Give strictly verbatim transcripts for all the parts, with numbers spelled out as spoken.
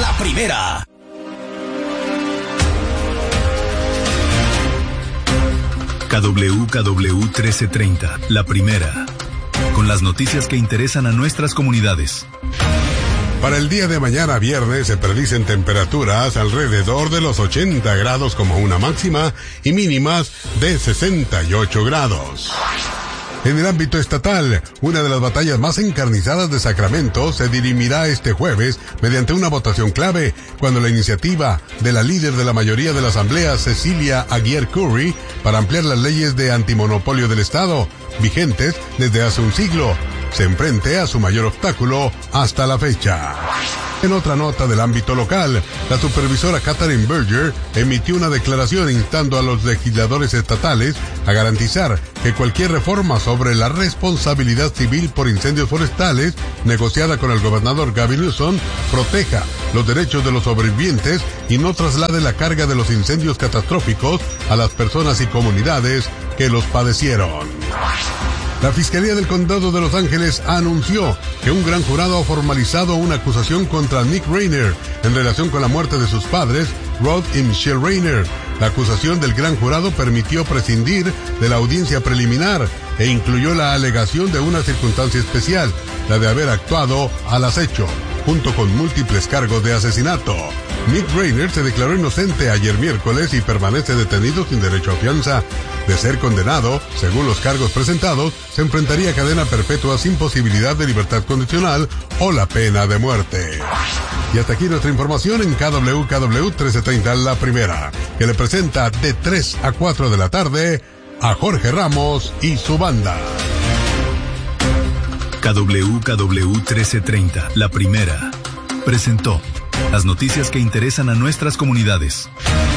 La primera. K W K W trece treinta, La Primera. Con las noticias que interesan a nuestras comunidades. Para el día de mañana viernes se predicen temperaturas alrededor de los ochenta grados como una máxima y mínimas de sesenta y ocho grados. En el ámbito estatal, una de las batallas más encarnizadas de Sacramento se dirimirá este jueves mediante una votación clave, cuando la iniciativa de la líder de la mayoría de la Asamblea, Cecilia Aguirre Curry, para ampliar las leyes de antimonopolio del Estado, vigentes desde hace un siglo, se enfrente a su mayor obstáculo hasta la fecha. En otra nota del ámbito local, la supervisora Catherine Berger emitió una declaración instando a los legisladores estatales a garantizar que cualquier reforma sobre la responsabilidad civil por incendios forestales, negociada con el gobernador Gavin Newsom, proteja los derechos de los sobrevivientes y no traslade la carga de los incendios catastróficos a las personas y comunidades que los padecieron. La Fiscalía del Condado de Los Ángeles anunció que un gran jurado ha formalizado una acusación contra Nick Rainer en relación con la muerte de sus padres, Rod y Michelle Rainer. La acusación del gran jurado permitió prescindir de la audiencia preliminar e incluyó la alegación de una circunstancia especial, la de haber actuado al acecho, junto con múltiples cargos de asesinato. Nick Rainer se declaró inocente ayer miércoles y permanece detenido sin derecho a fianza. De ser condenado, según los cargos presentados, se enfrentaría a cadena perpetua sin posibilidad de libertad condicional o la pena de muerte. Y hasta aquí nuestra información en K W K W trece treinta, La Primera, que le presenta de tres a cuatro de la tarde a Jorge Ramos y su banda. K W K W trece treinta, La Primera, presentó las noticias que interesan a nuestras comunidades.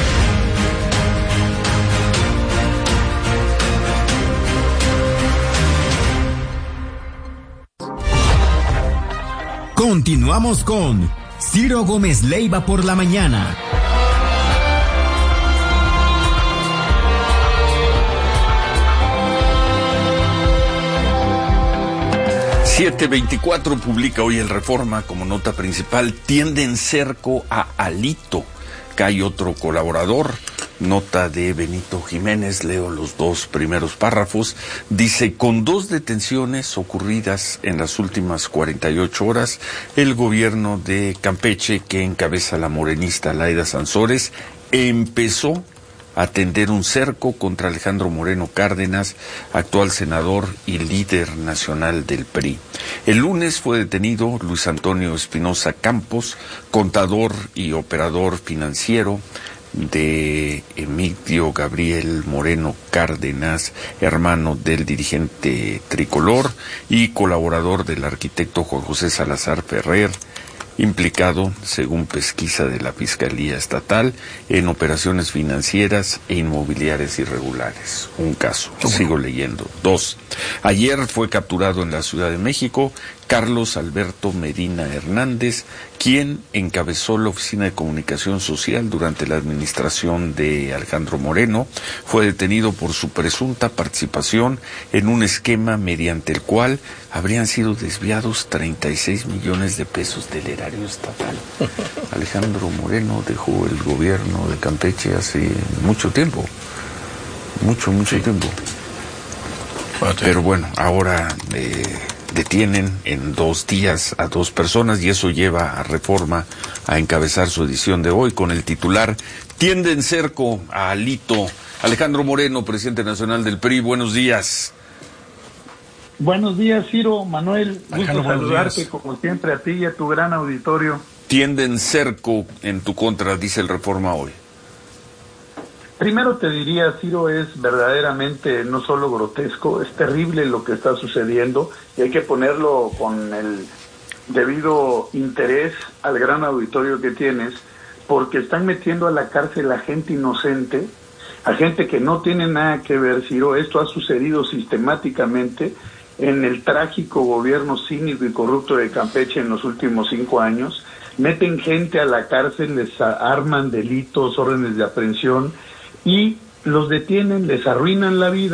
Continuamos con Ciro Gómez Leiva por la mañana. siete veinticuatro publica hoy el Reforma como nota principal: tienden cerco a Alito. Cae otro colaborador. Nota de Benito Jiménez, leo los dos primeros párrafos. Dice: con dos detenciones ocurridas en las últimas cuarenta y ocho horas, el gobierno de Campeche, que encabeza la morenista Laida Sansores, empezó a tender un cerco contra Alejandro Moreno Cárdenas, actual senador y líder nacional del P R I. El lunes fue detenido Luis Antonio Espinosa Campos, contador y operador financiero de Emilio Gabriel Moreno Cárdenas, hermano del dirigente tricolor y colaborador del arquitecto Juan José Salazar Ferrer, implicado, según pesquisa de la Fiscalía Estatal, en operaciones financieras e inmobiliarias irregulares. Un caso. Sigo leyendo. Dos. Ayer fue capturado en la Ciudad de México Carlos Alberto Medina Hernández, quien encabezó la Oficina de Comunicación Social durante la administración de Alejandro Moreno. Fue detenido por su presunta participación en un esquema mediante el cual habrían sido desviados treinta y seis millones de pesos del erario estatal. Alejandro Moreno dejó el gobierno de Campeche hace mucho tiempo. Mucho, mucho sí. tiempo. Pero bueno, ahora eh, detienen en dos días a dos personas y eso lleva a Reforma a encabezar su edición de hoy con el titular: tienden cerco a Alito. Alejandro Moreno, presidente nacional del P R I, buenos días. Buenos días, Ciro, Manuel, Alejandro, gusto saludarte como siempre a ti y a tu gran auditorio. Tienden cerco en tu contra, dice el Reforma hoy. Primero te diría, Ciro, es verdaderamente no solo grotesco, es terrible lo que está sucediendo y hay que ponerlo con el debido interés al gran auditorio que tienes, porque están metiendo a la cárcel a gente inocente, a gente que no tiene nada que ver, Ciro. Esto ha sucedido sistemáticamente en el trágico gobierno cínico y corrupto de Campeche en los últimos cinco años. Meten gente a la cárcel, les arman delitos, órdenes de aprehensión, y los detienen, les arruinan la vida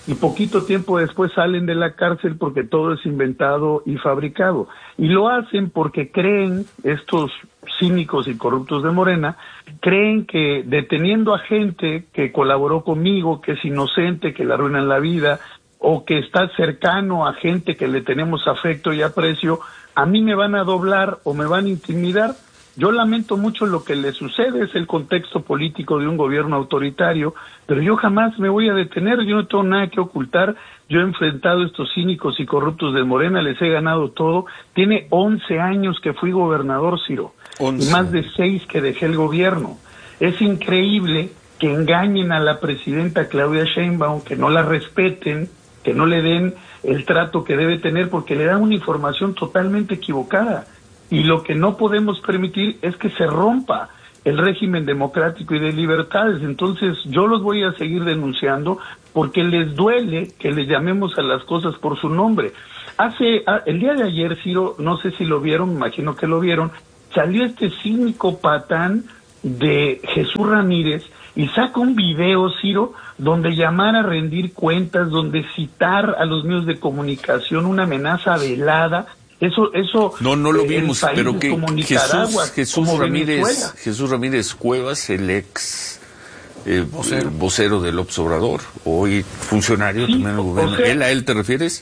y poquito tiempo después salen de la cárcel porque todo es inventado y fabricado. Y lo hacen porque creen, estos cínicos y corruptos de Morena, creen que deteniendo a gente que colaboró conmigo, que es inocente, que le arruinan la vida, o que está cercano a gente que le tenemos afecto y aprecio, a mí me van a doblar o me van a intimidar. Yo lamento mucho lo que le sucede, es el contexto político de un gobierno autoritario, pero yo jamás me voy a detener, yo no tengo nada que ocultar, yo he enfrentado a estos cínicos y corruptos de Morena, les he ganado todo. Tiene once años que fui gobernador, Ciro, once. Y más de seis que dejé el gobierno. Es increíble que engañen a la presidenta Claudia Sheinbaum, que no la respeten, que no le den el trato que debe tener, porque le dan una información totalmente equivocada. Y lo que no podemos permitir es que se rompa el régimen democrático y de libertades. Entonces yo los voy a seguir denunciando porque les duele que les llamemos a las cosas por su nombre. Hace el día de ayer, Ciro, no sé si lo vieron, me imagino que lo vieron, salió este cínico patán de Jesús Ramírez y saca un video, Ciro, donde llamar a rendir cuentas, donde citar a los medios de comunicación, una amenaza velada. Eso, eso. No, no lo vimos, pero que Jesús, Jesús Ramírez, Jesús Ramírez Cuevas, el ex eh, vocero. vocero del López Obrador, hoy funcionario sí, también del gobierno. O sea, ¿Él a él te refieres?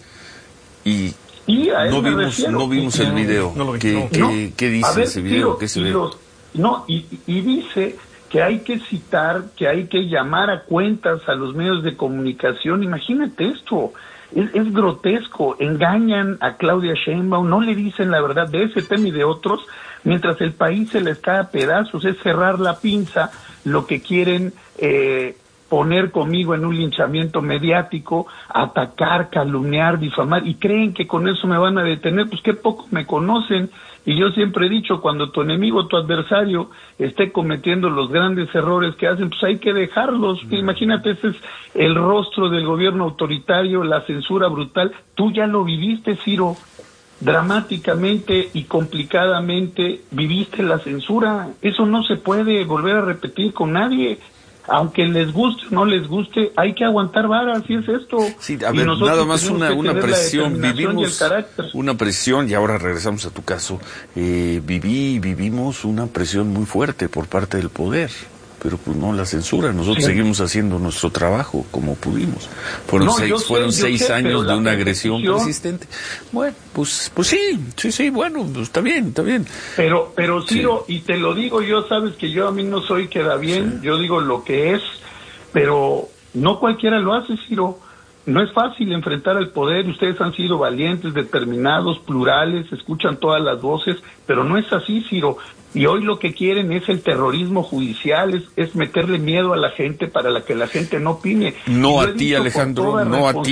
Y sí, a él no me vimos, refiero. no vimos el video. No, no lo vi, ¿Qué, no. ¿qué, no. ¿Qué dice ver, ese video? Tío, ¿Qué se y ve? Los, no, y, y dice que hay que citar, que hay que llamar a cuentas a los medios de comunicación. Imagínate esto. Es, es grotesco, engañan a Claudia Sheinbaum, no le dicen la verdad de ese tema y de otros, mientras el país se les cae a pedazos, es cerrar la pinza, lo que quieren eh, poner conmigo en un linchamiento mediático, atacar, calumniar, difamar, y creen que con eso me van a detener, pues qué poco me conocen. Y yo siempre he dicho, cuando tu enemigo, tu adversario, esté cometiendo los grandes errores que hacen, pues hay que dejarlos. Mm. Imagínate, ese es el rostro del gobierno autoritario, la censura brutal. Tú ya lo viviste, Ciro, dramáticamente y complicadamente viviste la censura. Eso no se puede volver a repetir con nadie. Aunque les guste o no les guste, hay que aguantar vara, así es esto. Sí, a ver, nada más una, una presión, vivimos una presión, y ahora regresamos a tu caso, eh, viví, vivimos una presión muy fuerte por parte del poder, pero pues no la censura, nosotros sí. seguimos haciendo nuestro trabajo como pudimos. Fueron no, seis, sé, fueron seis sé, años de una agresión persistente. Bueno, pues, pues sí, sí, sí, bueno, pues está bien, está bien. Pero, pero Ciro, sí. y te lo digo yo, sabes que yo a mí no soy queda bien, sí. yo digo lo que es, pero no cualquiera lo hace, Ciro. No es fácil enfrentar al poder, ustedes han sido valientes, determinados, plurales, escuchan todas las voces, pero no es así, Ciro. Y hoy lo que quieren es el terrorismo judicial, es, es meterle miedo a la gente para la que la gente no opine. No a ti, Alejandro, no a ti.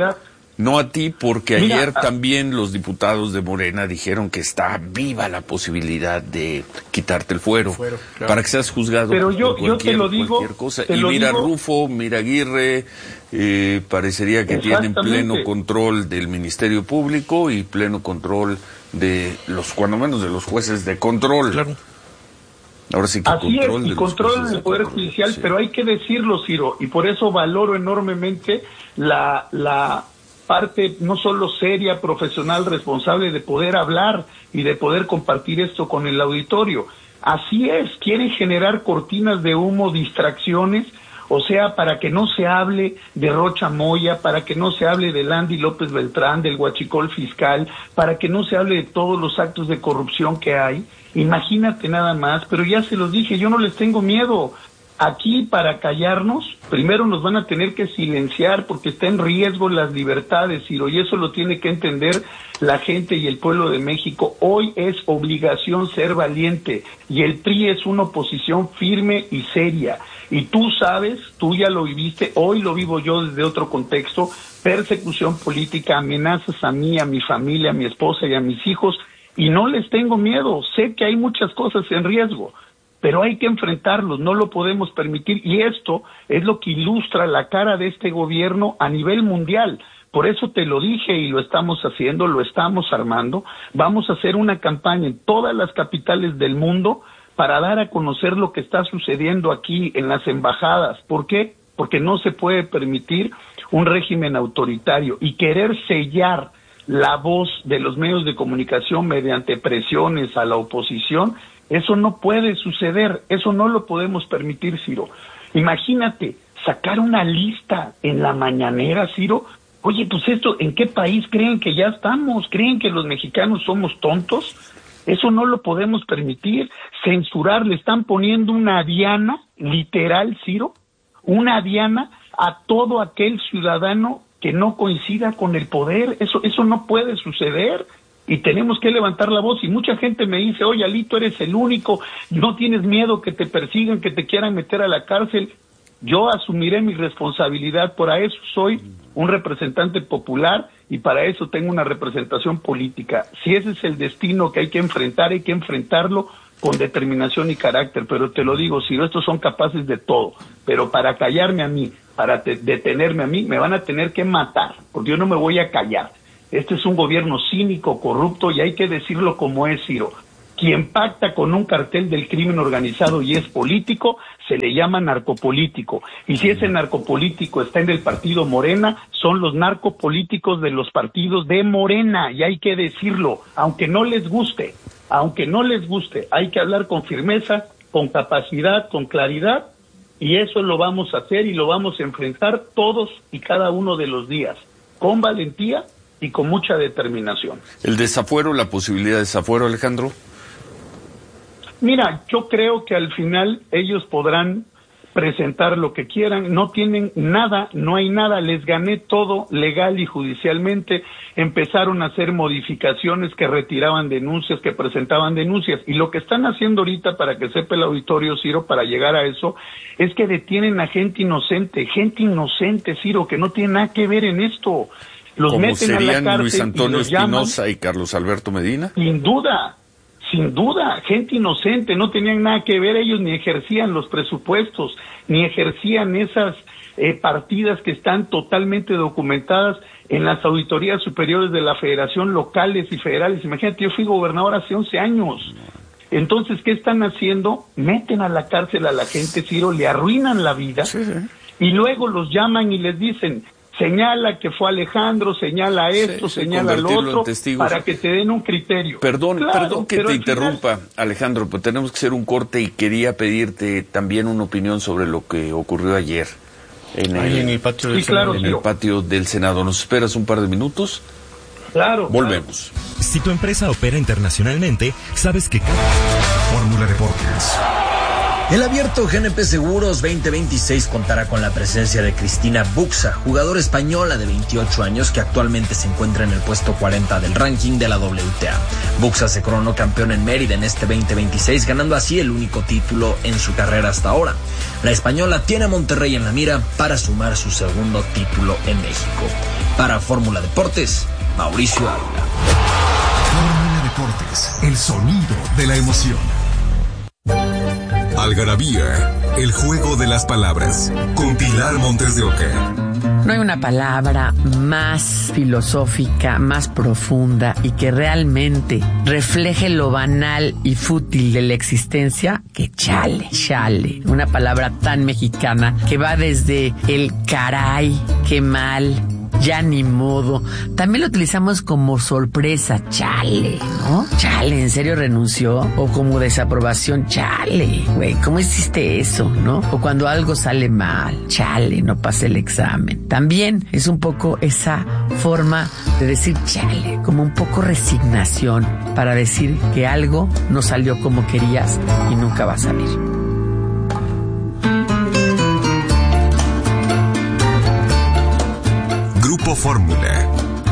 No a ti, porque Mira, ayer a... también los diputados de Morena dijeron que está viva la posibilidad de quitarte el fuero, fuero claro. para que seas juzgado Pero yo, por cualquier, yo te lo digo, cualquier cosa. Te y lo mira digo... Rufo, mira Aguirre, eh, parecería que tienen pleno control del Ministerio Público y pleno control de los, cuando menos de los jueces de control. Claro. Ahora sí que Así control es, y controlan el Poder control, Judicial, sí. pero hay que decirlo, Ciro, y por eso valoro enormemente la, la parte no solo seria, profesional, responsable de poder hablar y de poder compartir esto con el auditorio. Así es, quieren generar cortinas de humo, distracciones, o sea, para que no se hable de Rocha Moya, para que no se hable de Landy López Beltrán, del huachicol fiscal, para que no se hable de todos los actos de corrupción que hay. Imagínate nada más, pero ya se los dije, yo no les tengo miedo. Aquí, para callarnos, primero nos van a tener que silenciar porque está en riesgo las libertades, Ciro, y eso lo tiene que entender la gente y el pueblo de México. Hoy es obligación ser valiente y el P R I es una oposición firme y seria. Y tú sabes, tú ya lo viviste, hoy lo vivo yo desde otro contexto, persecución política, amenazas a mí, a mi familia, a mi esposa y a mis hijos, y no les tengo miedo, sé que hay muchas cosas en riesgo, pero hay que enfrentarlos, no lo podemos permitir, y esto es lo que ilustra la cara de este gobierno a nivel mundial. Por eso te lo dije y lo estamos haciendo, lo estamos armando. Vamos a hacer una campaña en todas las capitales del mundo para dar a conocer lo que está sucediendo aquí en las embajadas. ¿Por qué? porque no se puede permitir un régimen autoritario y querer sellar la voz de los medios de comunicación mediante presiones a la oposición. Eso no puede suceder, eso no lo podemos permitir, Ciro. Imagínate, sacar una lista en la mañanera, Ciro. Oye, pues esto, ¿en qué país creen que ya estamos? ¿Creen que los mexicanos somos tontos? Eso no lo podemos permitir. Censurar, le están poniendo una diana, literal, Ciro, una diana a todo aquel ciudadano que no coincida con el poder. Eso, eso no puede suceder. Y tenemos que levantar la voz, y mucha gente me dice, oye, Alito, eres el único, no tienes miedo que te persigan, que te quieran meter a la cárcel. Yo asumiré mi responsabilidad, para eso soy un representante popular y para eso tengo una representación política. Si ese es el destino que hay que enfrentar, hay que enfrentarlo con determinación y carácter, pero te lo digo, si estos son capaces de todo, pero para callarme a mí, para te- detenerme a mí, me van a tener que matar, porque yo no me voy a callar. Este es un gobierno cínico, corrupto, y hay que decirlo como es, Ciro. Quien pacta con un cartel del crimen organizado y es político, se le llama narcopolítico. Y si ese narcopolítico está en el partido Morena, son los narcopolíticos de los partidos de Morena, y hay que decirlo, aunque no les guste, aunque no les guste, hay que hablar con firmeza, con capacidad, con claridad, y eso lo vamos a hacer y lo vamos a enfrentar todos y cada uno de los días, con valentía y con mucha determinación. ¿El desafuero, la posibilidad de desafuero, Alejandro? Mira, yo creo que al final ellos podrán presentar lo que quieran, no tienen nada, no hay nada, les gané todo legal y judicialmente, empezaron a hacer modificaciones que retiraban denuncias, que presentaban denuncias, y lo que están haciendo ahorita, para que sepa el auditorio, Ciro, para llegar a eso, es que detienen a gente inocente, gente inocente, Ciro, que no tiene nada que ver en esto. Los ¿Cómo meten a la serían cárcel Luis Antonio y los llaman. Espinosa y Carlos Alberto Medina? Sin duda, sin duda, gente inocente, no tenían nada que ver, ellos ni ejercían los presupuestos, ni ejercían esas eh, partidas que están totalmente documentadas en las auditorías superiores de la Federación, locales y federales. Imagínate, yo fui gobernador hace once años. Entonces, ¿qué están haciendo? Meten a la cárcel a la gente, Ciro, le arruinan la vida, Sí, sí. y luego los llaman y les dicen, señala que fue Alejandro, señala esto, Sí, sí, señala lo convertirlo en otro, testigos. para que te den un criterio. Perdón, Claro, perdón que pero te al final- interrumpa, Alejandro, pero tenemos que hacer un corte y quería pedirte también una opinión sobre lo que ocurrió ayer en el, Ahí en el patio del Sí, claro, Senado. en el Ciro. patio del Senado. ¿Nos esperas un par de minutos? Claro. Volvemos. Si tu empresa opera internacionalmente, sabes que cada... Fórmula Deportes. El Abierto G N P Seguros veinte veintiséis contará con la presencia de Cristina Buxa, jugadora española de veintiocho años que actualmente se encuentra en el puesto cuarenta del ranking de la W T A. Buxa se coronó campeón en Mérida en este veinte veintiséis, ganando así el único título en su carrera hasta ahora. La española tiene a Monterrey en la mira para sumar su segundo título en México. Para Fórmula Deportes, Mauricio Ávila. Fórmula Deportes, el sonido de la emoción. Algarabía, el juego de las palabras, con Pilar Montes de Oca. No hay una palabra más filosófica, más profunda y que realmente refleje lo banal y fútil de la existencia que chale, chale. Una palabra tan mexicana que va desde el caray, qué mal, ya ni modo. También lo utilizamos como sorpresa, chale, ¿no? Chale, ¿en serio renunció? O como desaprobación, chale, güey, ¿cómo hiciste eso, no? O cuando algo sale mal, chale, no pasé el examen. También es un poco esa forma de decir chale, como un poco resignación para decir que algo no salió como querías y nunca va a salir. Grupo Fórmula.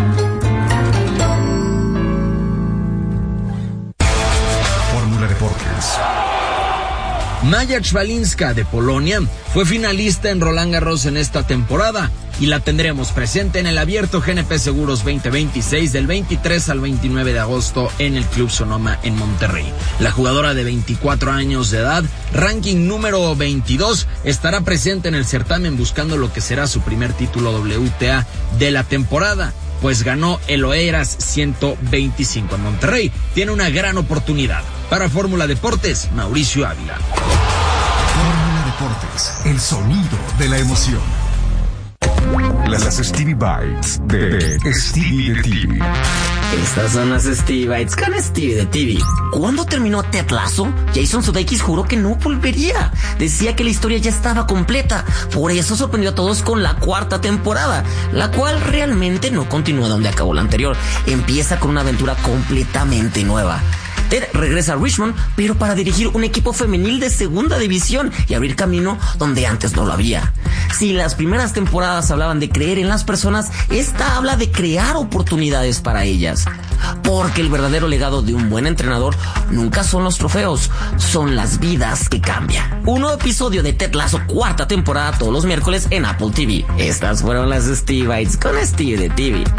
Fórmula Deportes. Maja Czwalinska de Polonia fue finalista en Roland Garros en esta temporada y la tendremos presente en el Abierto G N P Seguros veinte veintiséis del veintitrés al veintinueve de agosto en el Club Sonoma en Monterrey. La jugadora de veinticuatro años de edad, ranking número veintidós, estará presente en el certamen buscando lo que será su primer título W T A de la temporada, pues ganó el Oeiras ciento veinticinco en Monterrey. Tiene una gran oportunidad. Para Fórmula Deportes, Mauricio Ávila. Fórmula deportes, el sonido de la emoción. Las Stevie Bites de Stevie de T V. Estas son las Stevie Bites con Stevie de T V. ¿Cuándo terminó Ted Lasso? Jason Sudeikis juró que no volvería. Decía que la historia ya estaba completa. Por eso sorprendió a todos con la cuarta temporada, la cual realmente no continúa donde acabó la anterior. Empieza con una aventura completamente nueva. Ted regresa a Richmond, pero para dirigir un equipo femenil de segunda división y abrir camino donde antes no lo había. Si las primeras temporadas hablaban de creer en las personas, esta habla de crear oportunidades para ellas. Porque el verdadero legado de un buen entrenador nunca son los trofeos, son las vidas que cambian. Un nuevo episodio de Ted Lasso, cuarta temporada, todos los miércoles en Apple T V. Estas fueron las Stevie Bites con Stevie de T V.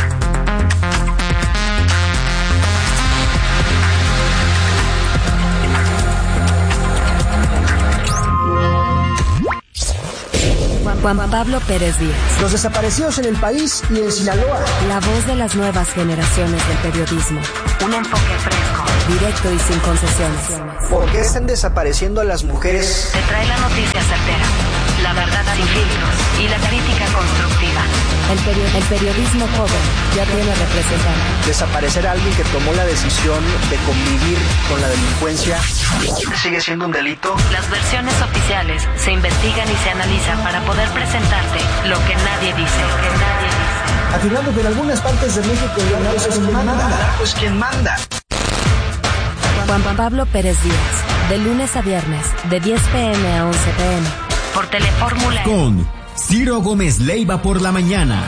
Juan Pablo Pérez Díaz. Los desaparecidos en el país y en Sinaloa. La voz de las nuevas generaciones del periodismo. Un enfoque fresco, directo y sin concesiones. ¿Por qué están desapareciendo a las mujeres? Te trae la noticia certera, la verdad sin filtros y la crítica constructiva. El, peri- el periodismo joven ya tiene representante. Desaparecer a alguien que tomó la decisión de convivir con la delincuencia sigue siendo un delito. Las versiones oficiales se investigan y se analizan para poder presentarte lo que nadie dice. Lo que nadie dice. Afirmando que en algunas partes de México el narco es quien manda. Pues quien manda. Juan Pablo Pérez Díaz, de lunes a viernes, de diez pm a once pm. Por Telefórmula. Con Ciro Gómez Leiva por la mañana.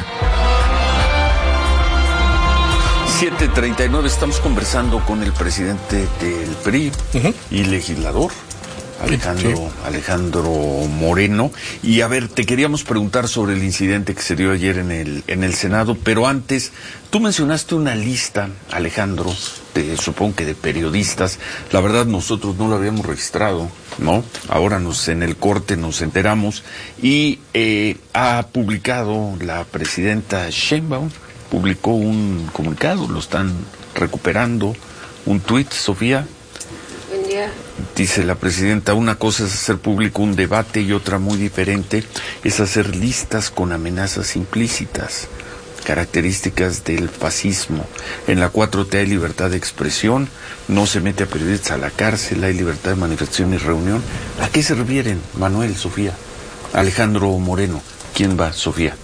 siete treinta y nueve, estamos conversando con el presidente del P R I uh-huh. y legislador, Alejandro, sí. Alejandro Moreno. Y a ver, te queríamos preguntar sobre el incidente que se dio ayer en el, en el Senado, pero antes, tú mencionaste una lista, Alejandro, de, supongo que de periodistas. La verdad nosotros no lo habíamos registrado, ¿no? Ahora nos en el corte nos enteramos y eh, ha publicado la presidenta Sheinbaum, publicó un comunicado, lo están recuperando, un tuit, Sofía. Buen día. Dice la presidenta, una cosa es hacer público un debate y otra muy diferente es hacer listas con amenazas implícitas, características del fascismo. En la cuatro T hay libertad de expresión, no se mete a periodistas a la cárcel, hay libertad de manifestación y reunión. ¿A qué se refieren, Manuel, Sofía? Alejandro Moreno, ¿quién va, Sofía?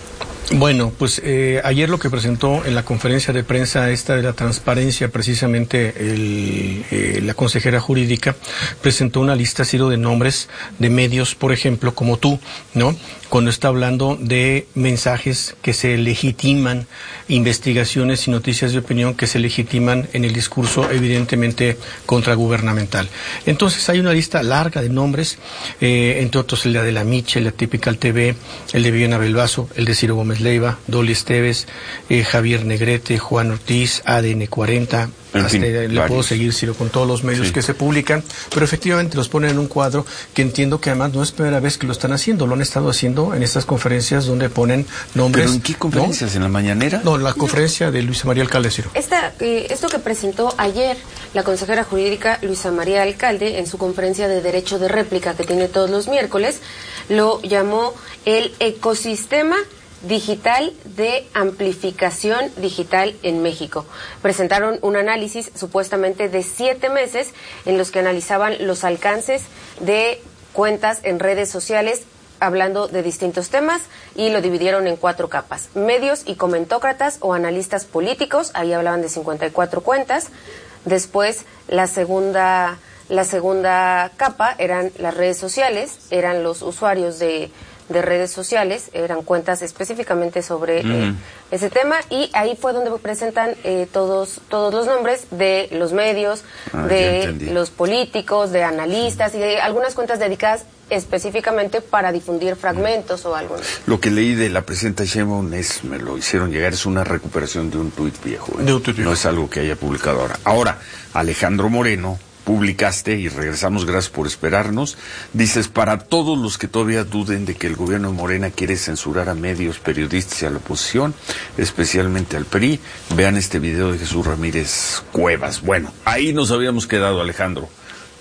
Bueno, pues eh, ayer lo que presentó en la conferencia de prensa esta de la transparencia, precisamente el, eh, la consejera jurídica presentó una lista, Ciro, de nombres de medios, por ejemplo, como tú, ¿no? Cuando está hablando de mensajes que se legitiman, investigaciones y noticias de opinión que se legitiman en el discurso evidentemente contragubernamental. Entonces hay una lista larga de nombres, eh, entre otros el de Adela Miche, la Typical T V, el de Viviana Belbaso, el de Ciro Gómez Leiva, Dolly Esteves, eh, Javier Negrete, Juan Ortiz, A D N cuarenta, hasta fin, le varios. Puedo seguir, Ciro, con todos los medios sí. que se publican, pero efectivamente los ponen en un cuadro que entiendo que además no es primera vez que lo están haciendo, lo han estado haciendo en estas conferencias donde ponen nombres. ¿Pero en qué conferencias? ¿No? ¿En la mañanera? No, en la conferencia de Luisa María Alcalde, Ciro. Esta, eh, esto que presentó ayer la consejera jurídica Luisa María Alcalde en su conferencia de derecho de réplica que tiene todos los miércoles, lo llamó el ecosistema digital de amplificación digital en México. Presentaron un análisis supuestamente de siete meses en los que analizaban los alcances de cuentas en redes sociales hablando de distintos temas y lo dividieron en cuatro capas. Medios y comentócratas o analistas políticos, ahí hablaban de cincuenta y cuatro cuentas. Después la segunda, la segunda capa eran las redes sociales, eran los usuarios de de redes sociales, eran cuentas específicamente sobre mm. eh, ese tema, y ahí fue donde presentan eh, todos todos los nombres de los medios, ah, de los políticos, de analistas y de algunas cuentas dedicadas específicamente para difundir fragmentos o algo. Lo que leí de la presidenta Sheinbaum es, me lo hicieron llegar, es una recuperación de un tuit viejo, ¿eh? De un tuit viejo. No es algo que haya publicado ahora. Ahora, Alejandro Moreno, publicaste, y regresamos, gracias por esperarnos, dices, para todos los que todavía duden de que el gobierno de Morena quiere censurar a medios, periodistas y a la oposición, especialmente al P R I, vean este video de Jesús Ramírez Cuevas. Bueno, ahí nos habíamos quedado, Alejandro.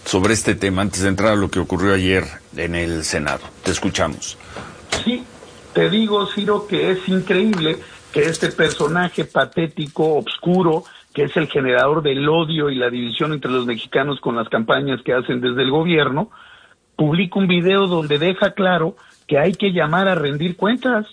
sobre este tema antes de entrar a lo que ocurrió ayer en el Senado. Te escuchamos. Sí, te digo, Ciro, que es increíble que este personaje patético, obscuro, que es el generador del odio y la división entre los mexicanos con las campañas que hacen desde el gobierno, publica un video donde deja claro que hay que llamar a rendir cuentas.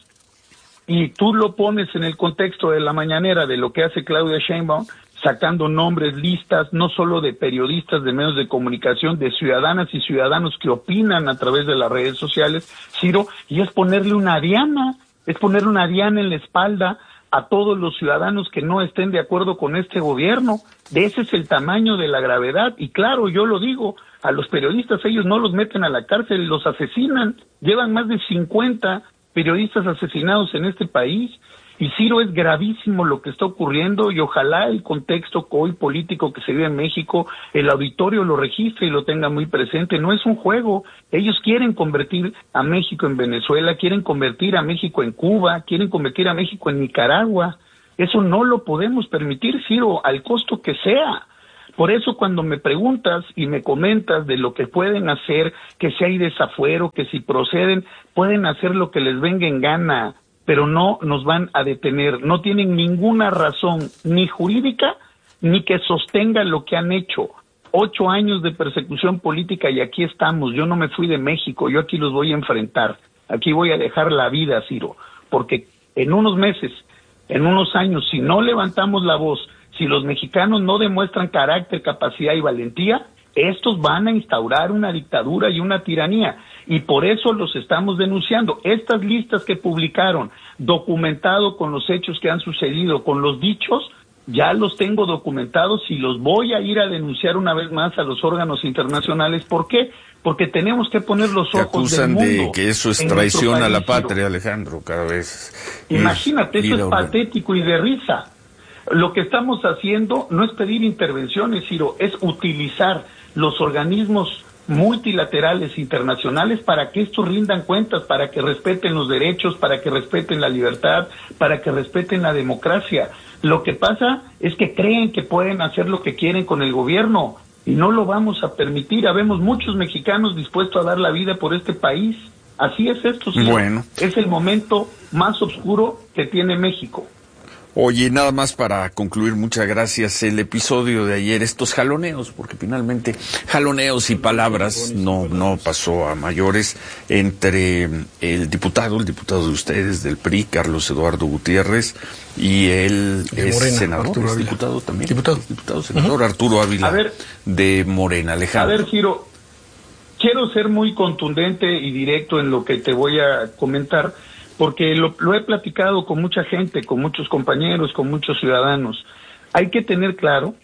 Y tú lo pones en el contexto de la mañanera de lo que hace Claudia Sheinbaum, sacando nombres, listas, no solo de periodistas, de medios de comunicación, de ciudadanas y ciudadanos que opinan a través de las redes sociales, Ciro, y es ponerle una diana, es ponerle una diana en la espalda a todos los ciudadanos que no estén de acuerdo con este gobierno. De ese es el tamaño de la gravedad, y claro, yo lo digo, a los periodistas ellos no los meten a la cárcel, los asesinan, llevan más de cincuenta periodistas asesinados en este país. Y Ciro, es gravísimo lo que está ocurriendo y ojalá el contexto hoy político que se vive en México, el auditorio lo registre y lo tenga muy presente. No es un juego. Ellos quieren convertir a México en Venezuela, quieren convertir a México en Cuba, quieren convertir a México en Nicaragua. Eso no lo podemos permitir, Ciro, al costo que sea. Por eso cuando me preguntas y me comentas de lo que pueden hacer, que si hay desafuero, que si proceden, pueden hacer lo que les venga en gana, pero no nos van a detener. No tienen ninguna razón, ni jurídica, ni que sostenga lo que han hecho. Ocho años de persecución política y aquí estamos. Yo no me fui de México, yo aquí los voy a enfrentar. Aquí voy a dejar la vida, Ciro, porque en unos meses, en unos años, si no levantamos la voz, si los mexicanos no demuestran carácter, capacidad y valentía, estos van a instaurar una dictadura y una tiranía, y por eso los estamos denunciando. Estas listas que publicaron, documentado con los hechos que han sucedido, con los dichos, ya los tengo documentados y los voy a ir a denunciar una vez más a los órganos internacionales. ¿Por qué? Porque tenemos que poner los Te ojos del mundo. acusan de que eso es traición a la patria, Alejandro, cada vez. Imagínate, ir, eso ir es a... patético y de risa. Lo que estamos haciendo no es pedir intervenciones, Ciro, es utilizar los organismos multilaterales internacionales para que estos rindan cuentas, para que respeten los derechos, para que respeten la libertad, para que respeten la democracia. Lo que pasa es que creen que pueden hacer lo que quieren con el gobierno y no lo vamos a permitir. Habemos muchos mexicanos dispuestos a dar la vida por este país. Así es esto, Ciro. Bueno. Es el momento más oscuro que tiene México. Oye, nada más para concluir, muchas gracias. El episodio de ayer, estos jaloneos, porque finalmente jaloneos y palabras no no pasó a mayores entre el diputado, el diputado de ustedes del P R I, Carlos Eduardo Gutiérrez, y el de Morena, senador, Arturo ¿es Ávila. diputado también, Diputado, diputado senador uh-huh. Arturo Ávila, a ver, de Morena. Alejandro. A ver, Ciro, quiero ser muy contundente y directo en lo que te voy a comentar, porque lo, lo he platicado con mucha gente, con muchos compañeros, con muchos ciudadanos. Hay que tener claro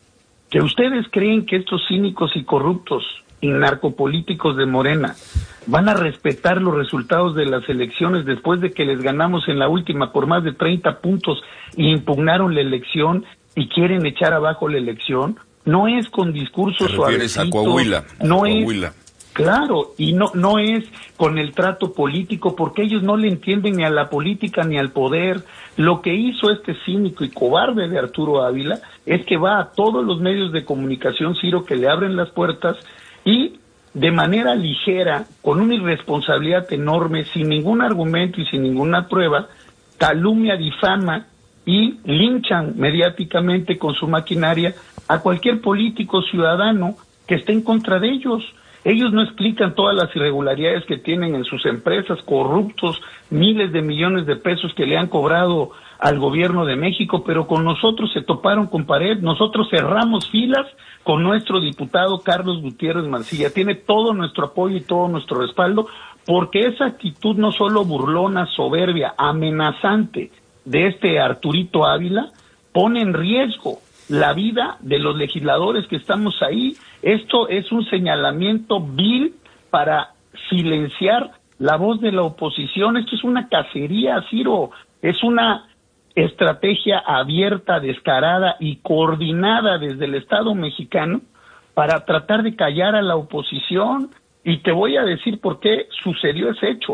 que ustedes creen que estos cínicos y corruptos y narcopolíticos de Morena van a respetar los resultados de las elecciones después de que les ganamos en la última por más de treinta puntos y impugnaron la elección y quieren echar abajo la elección. No es con discursos suavecitos. A Coahuila, a no Coahuila. es... Claro, y no no es con el trato político, porque ellos no le entienden ni a la política ni al poder. Lo que hizo este cínico y cobarde de Arturo Ávila es que va a todos los medios de comunicación, Ciro, que le abren las puertas y de manera ligera, con una irresponsabilidad enorme, sin ningún argumento y sin ninguna prueba, calumnia, difama y linchan mediáticamente con su maquinaria a cualquier político ciudadano que esté en contra de ellos. Ellos no explican todas las irregularidades que tienen en sus empresas, corruptos, miles de millones de pesos que le han cobrado al gobierno de México, pero con nosotros se toparon con pared. Nosotros cerramos filas con nuestro diputado Carlos Gutiérrez Mancilla. Tiene todo nuestro apoyo y todo nuestro respaldo, porque esa actitud no solo burlona, soberbia, amenazante de este Arturito Ávila, pone en riesgo la vida de los legisladores que estamos ahí. Esto es un señalamiento vil para silenciar la voz de la oposición. Esto es una cacería, Ciro. Es una estrategia abierta, descarada y coordinada desde el Estado mexicano para tratar de callar a la oposición. Y te voy a decir por qué sucedió ese hecho.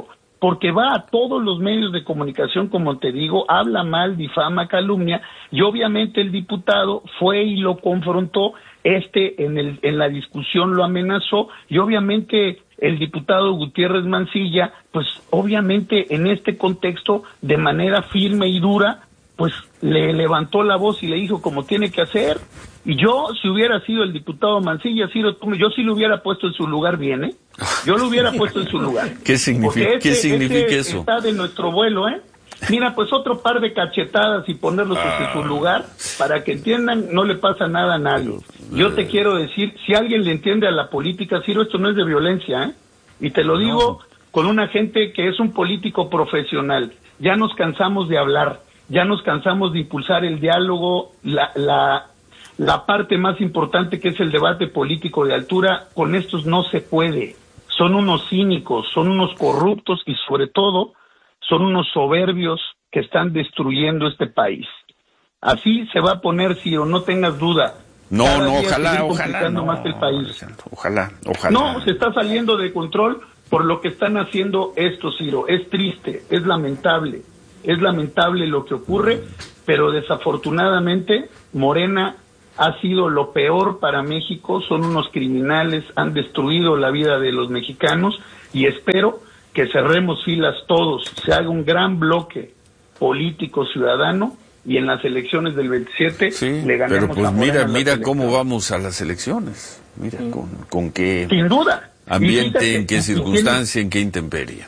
porque va a todos los medios de comunicación, como te digo, habla mal, difama, calumnia, y obviamente el diputado fue y lo confrontó, este en, el, en la discusión lo amenazó, y obviamente el diputado Gutiérrez Mancilla, pues obviamente en este contexto, de manera firme y dura, pues le levantó la voz y le dijo como tiene que hacer. Y yo, si hubiera sido el diputado Mancilla, Ciro, yo sí lo hubiera puesto en su lugar bien, ¿eh? Yo lo hubiera puesto en su lugar. ¿Qué significa, ese, ¿qué significa ese eso? Está de nuestro vuelo, ¿eh? Mira, pues otro par de cachetadas y ponerlos ah. en su lugar, para que entiendan, no le pasa nada a nadie. Yo te quiero decir, si alguien le entiende a la política, Ciro, esto no es de violencia, ¿eh? Y te lo digo no. con una gente que es un político profesional. Ya nos cansamos de hablar, ya nos cansamos de impulsar el diálogo, la, la, la parte más importante que es el debate político de altura. Con estos no se puede. Son unos cínicos, son unos corruptos y sobre todo son unos soberbios que están destruyendo este país. Así se va a poner, Ciro, no tengas duda. No, Cada no, día ojalá, ojalá, no, más el país. ojalá, ojalá. No, se está saliendo de control por lo que están haciendo estos, Ciro. Es triste, es lamentable, es lamentable lo que ocurre, pero desafortunadamente Morena ha sido lo peor para México, son unos criminales, han destruido la vida de los mexicanos y espero que cerremos filas todos, se haga un gran bloque político ciudadano y en las elecciones del veintisiete sí, le ganemos pero pues a Morena. mira, mira cómo vamos a las elecciones, mira sí. con, con qué sin duda ambiente, fíjate, en qué circunstancia, en qué intemperie.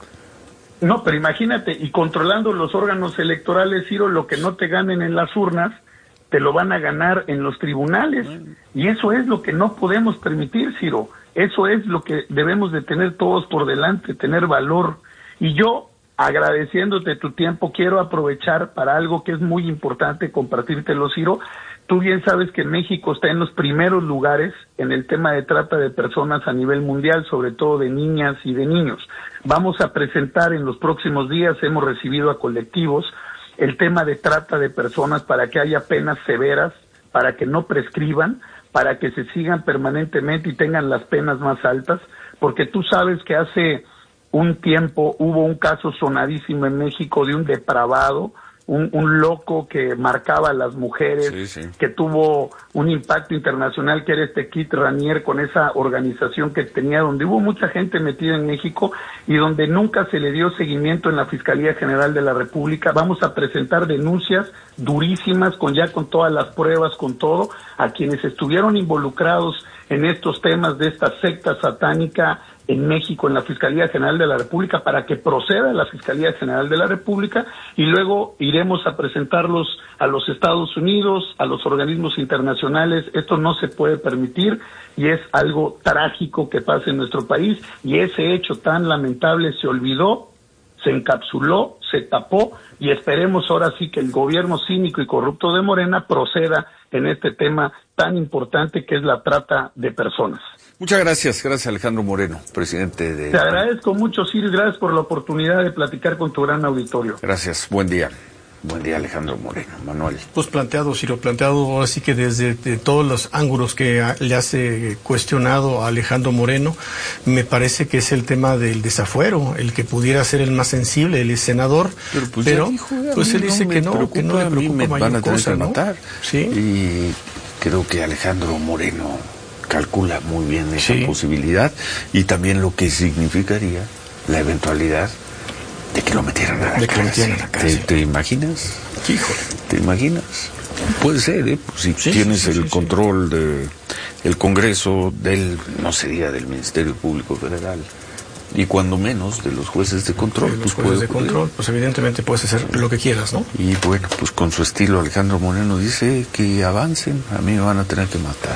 No, pero imagínate, y controlando los órganos electorales, Ciro, lo que no te ganen en las urnas, te lo van a ganar en los tribunales, y eso es lo que no podemos permitir, Ciro, eso es lo que debemos de tener todos por delante, tener valor, y yo, agradeciéndote tu tiempo, quiero aprovechar para algo que es muy importante compartírtelo, Ciro. Tú bien sabes que México está en los primeros lugares en el tema de trata de personas a nivel mundial, sobre todo de niñas y de niños. Vamos a presentar en los próximos días, hemos recibido a colectivos, el tema de trata de personas para que haya penas severas, para que no prescriban, para que se sigan permanentemente y tengan las penas más altas, porque tú sabes que hace un tiempo hubo un caso sonadísimo en México de un depravado, un, un loco que marcaba a las mujeres, sí, sí. que tuvo un impacto internacional, que era este Kit Raniere, con esa organización que tenía, donde hubo mucha gente metida en México y donde nunca se le dio seguimiento en la Fiscalía General de la República. Vamos a presentar denuncias durísimas, con ya con todas las pruebas, con todo, a quienes estuvieron involucrados en estos temas de esta secta satánica en México, en la Fiscalía General de la República, para que proceda la Fiscalía General de la República, y luego iremos a presentarlos a los Estados Unidos, a los organismos internacionales. Esto no se puede permitir y es algo trágico que pasa en nuestro país, y ese hecho tan lamentable se olvidó, se encapsuló, se tapó, y esperemos ahora sí que el gobierno cínico y corrupto de Morena proceda en este tema tan importante que es la trata de personas. Muchas gracias, gracias Alejandro Moreno, presidente de... Te agradezco mucho, Ciro, gracias por la oportunidad de platicar con tu gran auditorio. Gracias, buen día. Buen día, Alejandro Moreno. Manuel. Pues planteado, Ciro, planteado ahora sí que desde de todos los ángulos que a, le hace cuestionado a Alejandro Moreno, me parece que es el tema del desafuero, el que pudiera ser el más sensible, el senador, pero pues, pero, dijo, pues él dice no que no, que no le preocupa me mayor van a tener cosa, que ¿no? matar. Sí. Y creo que Alejandro Moreno calcula muy bien esa sí. posibilidad y también lo que significaría la eventualidad de que lo metieran a la de cárcel. Que lo a la cárcel. ¿Te, ¿Te imaginas? Híjole. ¿Te imaginas? Puede ser, ¿eh? Pues si sí, tienes sí, sí, el sí, control sí. de el Congreso, del, no sería del Ministerio Público Federal, y cuando menos de los jueces de control. Sí, pues los jueces de puede, control, pues evidentemente puedes hacer lo que quieras, ¿no? Y bueno, pues con su estilo Alejandro Moreno dice que avancen, a mí me van a tener que matar.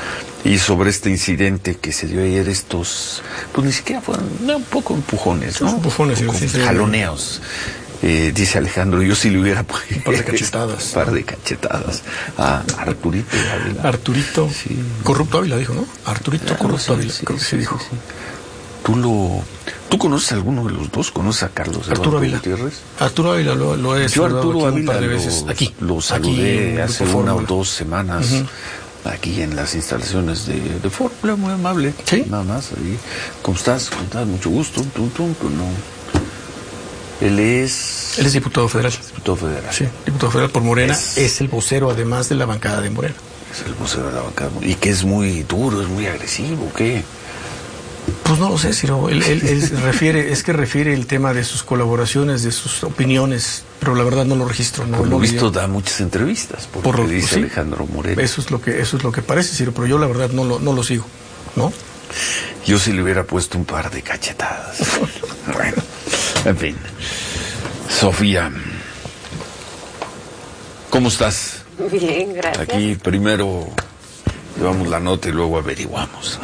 Y sobre este incidente que se dio ayer, estos, pues ni siquiera fueron, no, un poco empujones, ¿no? Empujones, un poco sí, sí, jaloneos. Eh, dice Alejandro, yo sí le hubiera un par de cachetadas. Un par de cachetadas a Arturito Ávila. Arturito, sí. Corrupto Ávila dijo, ¿no? Arturito claro, Corrupto sí, Ávila, sí, creo que sí, se dijo. Sí, sí. ¿Tú lo, tú conoces a alguno de los dos? ¿Conoces a Carlos Arturo Ávila. Gutiérrez? Arturo Ávila lo, lo he Yo Arturo aquí Ávila un par de lo, veces. Aquí. Lo saludé aquí, hace una Fórmula. o dos semanas. Uh-huh. Aquí en las instalaciones de, de Fórmula, muy amable. ¿Sí? Nada más ahí. ¿Cómo estás? ¿Cómo estás? Mucho gusto. Tum, tum, pues no. Él es... Él es diputado federal. Diputado federal. Sí, diputado federal por Morena. Es, es el vocero, además de la bancada de Morena. Es el vocero de la bancada. Y que es muy duro, es muy agresivo, ¿qué? Pues no lo sé, Ciro. Él, él, él refiere, es que refiere el tema de sus colaboraciones, de sus opiniones, pero la verdad no lo registro. No, por lo no visto da muchas entrevistas, por, por lo que dice sí, Alejandro Moreno. Eso es lo que, eso es lo que parece, Ciro, pero yo la verdad no lo, no lo sigo, ¿no? Yo sí le hubiera puesto un par de cachetadas. Bueno, en fin. Sofía, ¿cómo estás? Bien, gracias. Aquí primero llevamos la nota y luego averiguamos.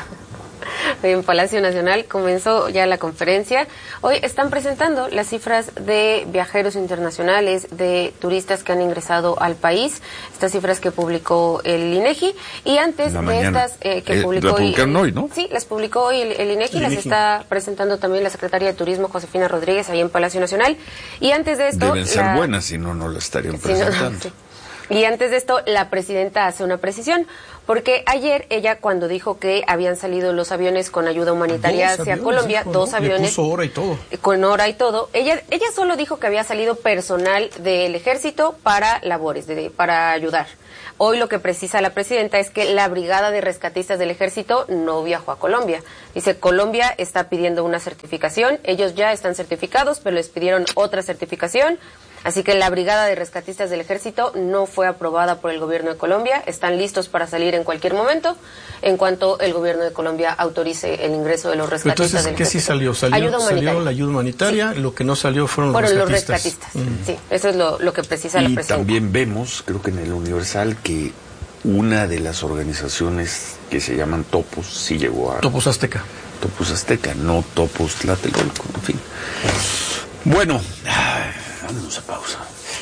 En Palacio Nacional comenzó ya la conferencia. Hoy están presentando las cifras de viajeros internacionales, de turistas que han ingresado al país, estas cifras que publicó el INEGI, y antes de estas eh, que eh, publicó la publicaron hoy, hoy, ¿no? Sí, las publicó hoy el, el INEGI, el las INEGI. Está presentando también la secretaria de Turismo, Josefina Rodríguez, ahí en Palacio Nacional. Y antes de esto... Deben ser la... buenas, si no, no lo estarían si presentando. No, no, sí. Y antes de esto, la presidenta hace una precisión, porque ayer ella, cuando dijo que habían salido los aviones con ayuda humanitaria dos hacia aviones, Colombia, hijo, dos ¿no? aviones... Le puso hora y todo. Con hora y todo. Ella ella solo dijo que había salido personal del ejército para labores, de, para ayudar. Hoy lo que precisa la presidenta es que la brigada de rescatistas del ejército no viajó a Colombia. Dice, Colombia está pidiendo una certificación, ellos ya están certificados, pero les pidieron otra certificación. Así que la brigada de rescatistas del ejército no fue aprobada por el gobierno de Colombia. Están listos para salir en cualquier momento en cuanto el gobierno de Colombia autorice el ingreso de los rescatistas Entonces, del ¿qué ejército. sí salió? Salió, ayuda salió la ayuda humanitaria, sí. Lo que no salió fueron, fueron los rescatistas. Los rescatistas. Mm. Sí, eso es lo, lo que precisa y la presidenta. También vemos, creo que en el Universal, que una de las organizaciones que se llaman Topos sí llegó a... Topos Azteca. Topos Azteca, no Topos Tlatelolco, en fin. Bueno, vámonos a pausa.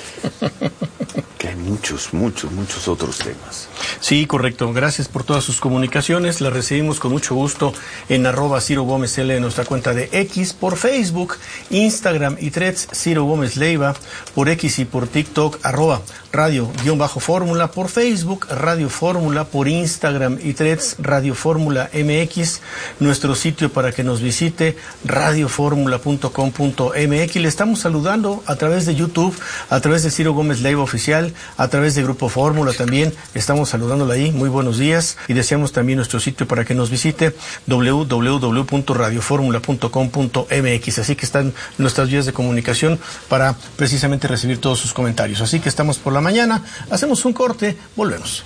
Que hay muchos, muchos, muchos otros temas. Sí, correcto. Gracias por todas sus comunicaciones. Las recibimos con mucho gusto en arroba Ciro Gómez L en nuestra cuenta de X, por Facebook, Instagram y Threads Ciro Gómez Leiva, por X y por TikTok arroba Radio guión bajo Fórmula, por Facebook Radio Fórmula, por Instagram y Threads Radio Fórmula M X, nuestro sitio para que nos visite radio fórmula punto com punto m x. Le estamos saludando a través de YouTube, a través de Ciro Gómez Leiva Oficial, a través de Grupo Fórmula también. Estamos saludándola ahí. Muy buenos días. Y deseamos también nuestro sitio para que nos visite doble u doble u doble u punto radio fórmula punto com punto m x. Así que están nuestras vías de comunicación para precisamente recibir todos sus comentarios. Así que estamos por la mañana. Hacemos un corte. Volvemos.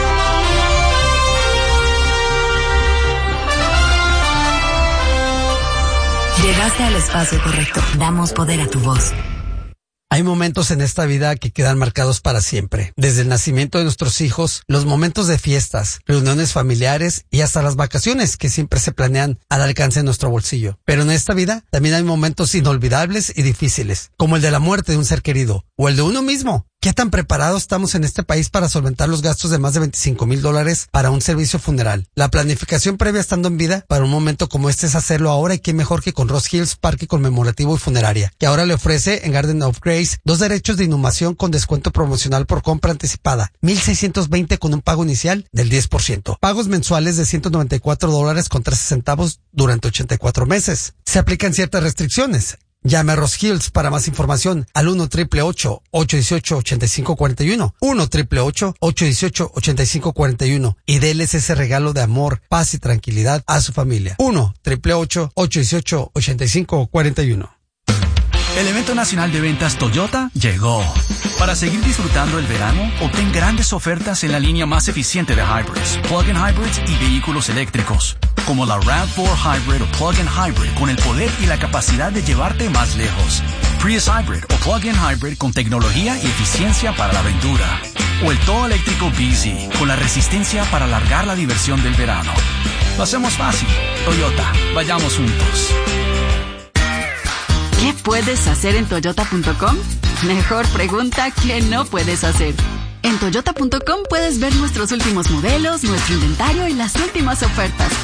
Llegaste al espacio correcto. Damos poder a tu voz. Hay momentos en esta vida que quedan marcados para siempre. Desde el nacimiento de nuestros hijos, los momentos de fiestas, reuniones familiares y hasta las vacaciones que siempre se planean al alcance de nuestro bolsillo. Pero en esta vida también hay momentos inolvidables y difíciles, como el de la muerte de un ser querido o el de uno mismo. ¿Qué tan preparados estamos en este país para solventar los gastos de más de veinticinco mil dólares para un servicio funeral? La planificación previa estando en vida para un momento como este es hacerlo ahora, y qué mejor que con Ross Hills Parque Conmemorativo y Funeraria, que ahora le ofrece en Garden of Grace dos derechos de inhumación con descuento promocional por compra anticipada, mil seiscientos veinte con un pago inicial del diez por ciento. Pagos mensuales de ciento noventa y cuatro dólares con trece centavos durante ochenta y cuatro meses. Se aplican ciertas restricciones. Llame a Ross Hills para más información al uno triple ocho, ocho uno ocho, ocho cinco cuatro uno, uno triple ocho, ocho uno ocho, ocho cinco cuatro uno y déles ese regalo de amor, paz y tranquilidad a su familia. uno triple ocho, ocho uno ocho, ocho cinco cuatro uno. El evento nacional de ventas Toyota llegó. Para seguir disfrutando el verano, obtén grandes ofertas en la línea más eficiente de hybrids, plug-in hybrids y vehículos eléctricos, como la RAV cuatro Hybrid o plug-in hybrid con el poder y la capacidad de llevarte más lejos, Prius Hybrid o plug-in hybrid con tecnología y eficiencia para la aventura, o el todo eléctrico B Z con la resistencia para alargar la diversión del verano. Lo hacemos fácil. Toyota, vayamos juntos. ¿Qué puedes hacer en toyota punto com? Mejor pregunta, ¿qué no puedes hacer? En toyota punto com puedes ver nuestros últimos modelos, nuestro inventario y las últimas ofertas.